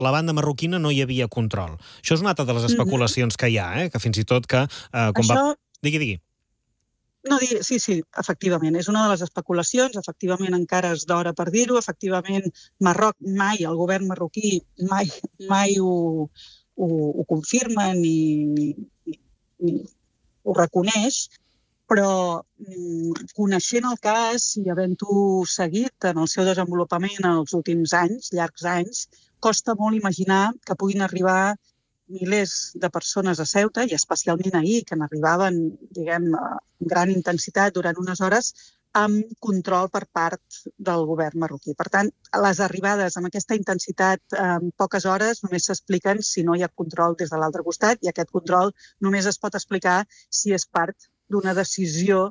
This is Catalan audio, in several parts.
la banda marroquina no hi havia control. Això és una altra de les especulacions que hi ha, que fins i tot que... Digui. No, sí, efectivament. És una de les especulacions, efectivament encara és d'hora per dir-ho, efectivament Marroc mai, el govern marroquí mai ho confirma ni ho reconeix, però coneixent el cas i havent-ho seguit en el seu desenvolupament en els últims anys, llargs anys, costa molt imaginar que puguin arribar milers de persones a Ceuta, i especialment ahir, que n'arribaven, diguem, amb gran intensitat durant unes hores, amb control per part del govern marroquí. Per tant, les arribades amb aquesta intensitat en poques hores només s'expliquen si no hi ha control des de l'altre costat, i aquest control només es pot explicar si és part d'una decisió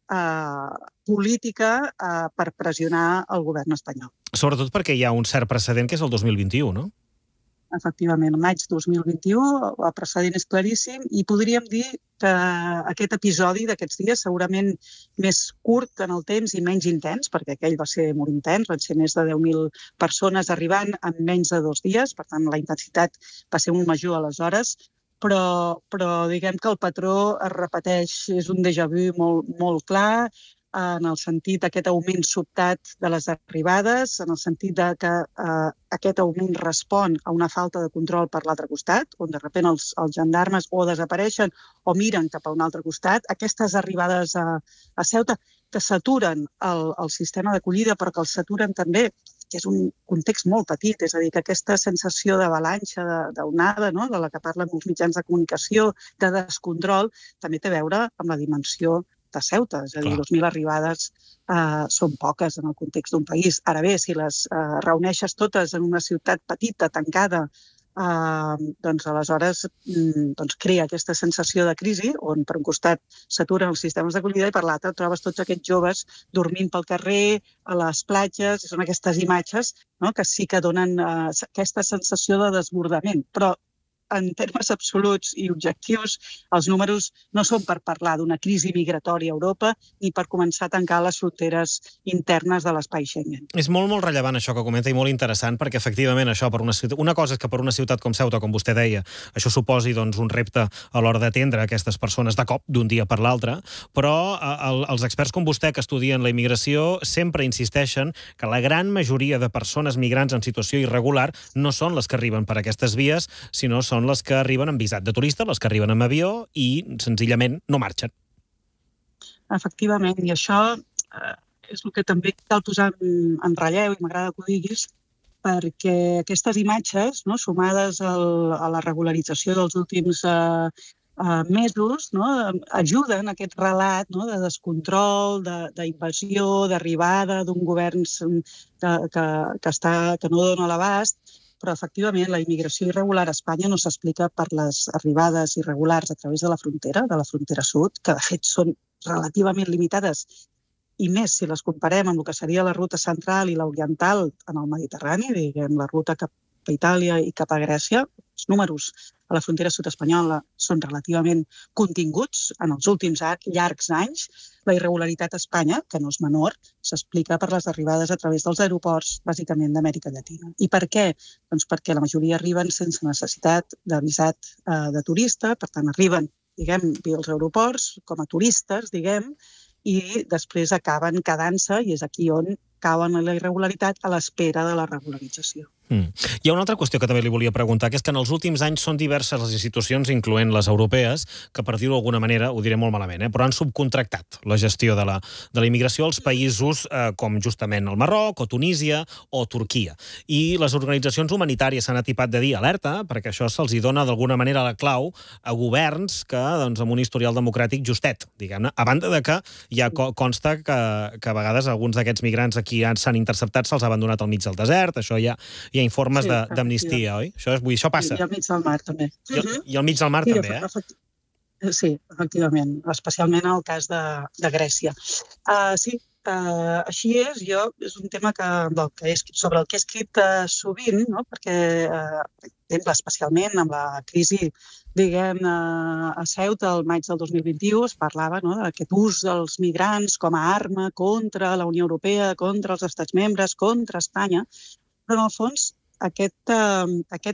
política per pressionar el govern espanyol. Sobretot perquè hi ha un cert precedent que és el 2021, no? Efectivament, el maig 2021, el precedent és claríssim, i podríem dir que aquest episodi d'aquests dies, segurament més curt en el temps i menys intens, perquè aquell va ser molt intens, van ser més de 10.000 persones arribant en menys de 2 dies, per tant la intensitat va ser molt major aleshores, però diguem que el patró es repeteix, és un déjà vu molt clar, en el sentit d'aquest augment sobtat de les arribades, en el sentit que aquest augment respon a una falta de control per l'altre costat, on de sobte els gendarmes o desapareixen o miren cap a un altre costat. Aquestes arribades a Ceuta que saturen el sistema d'acollida, però que els saturen també, que és un context molt petit, és a dir, que aquesta sensació d'avalanxa, d'onada, no?, de la que parlen molts mitjans de comunicació, de descontrol, també té a veure amb la dimensió de Ceuta, és a dir, 2.000 arribades són poques en el context d'un país. Ara bé, si les reuneixes totes en una ciutat petita, tancada, doncs aleshores crea aquesta sensació de crisi, on per un costat s'aturen els sistemes d'acollida i per l'altre trobes tots aquests joves dormint pel carrer, a les platges, i són aquestes imatges que sí que donen aquesta sensació de desbordament. Però en termes absoluts i objectius, els números no són per parlar d'una crisi migratòria a Europa ni per començar a tancar les fronteres internes de l'espai Schengen. És molt rellevant això que comenta i molt interessant, perquè efectivament això per una ciutat... Una cosa és que per una ciutat com Ceuta, com vostè deia, això suposi un repte a l'hora d'atendre aquestes persones de cop, d'un dia per l'altre, però els experts com vostè que estudien la immigració sempre insisteixen que la gran majoria de persones migrants en situació irregular no són les que arriben per aquestes vies, sinó són les que arriben amb visat de turista, les que arriben amb avió i senzillament no marxen. Efectivament, i això és el que també cal posar en relleu, i m'agrada que ho diguis, perquè aquestes imatges, sumades a la regularització dels últims mesos, ajuden a aquest relat de descontrol, d'invasió, d'arribada d'un govern que no dona l'abast, però efectivament la immigració irregular a Espanya no s'explica per les arribades irregulars a través de la frontera sud, que de fet són relativament limitades, i més si les comparem amb el que seria la ruta central i l'oriental en el Mediterrani, diguem, la ruta cap a Itàlia i cap a Grècia. Els números a la frontera sud espanyola són relativament continguts en els últims llargs anys. La irregularitat a Espanya, que no és menor, s'explica per les arribades a través dels aeroports, bàsicament d'Amèrica Llatina. I per què? Doncs perquè la majoria arriben sense necessitat de visat de turista, per tant arriben, diguem, via els aeroports, com a turistes, diguem, i després acaben quedant-se, i és aquí on cauen en la irregularitat a l'espera de la regularització. Hi ha una altra qüestió que també li volia preguntar, que és que en els últims anys són diverses les institucions, incloent les europees, que per dir-ho d'alguna manera, ho diré molt malament, però han subcontractat la gestió de la immigració als països com justament el Marroc, o Tunísia, o Turquia. I les organitzacions humanitàries s'han atipat de dir alerta, perquè això se'ls dona d'alguna manera la clau a governs que, amb un historial democràtic justet, diguem-ne, a banda de que ja consta que a vegades alguns d'aquests migrants aquí s'han interceptat, se'ls ha abandonat al mig del desert, això ja hi ha informes d'amnistia, oi? Això passa. I al mig del mar, també. I al mig del mar, també, Sí, efectivament, especialment en el cas de Grècia. Sí, així és. És un tema sobre el que he escrit sovint, perquè, per exemple, especialment amb la crisi, diguem, a Ceuta, el maig del 2021, es parlava d'aquest ús dels migrants com a arma contra la Unió Europea, contra els Estats membres, contra Espanya, però en el fons aquest